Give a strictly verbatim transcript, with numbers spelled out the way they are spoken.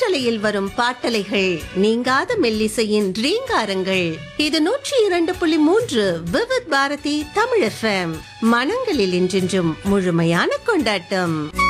காற்றலையில் வரும் பாட்டலைகள் நீங்காத மெல்லிசையின் ரீங்காரங்கள். இது நூற்றி இரண்டு புள்ளி மூன்று விவித் பாரதி தமிழ் எஃப்எம். மனங்களில் இன்றென்றும் முழுமையான கொண்டாட்டம்.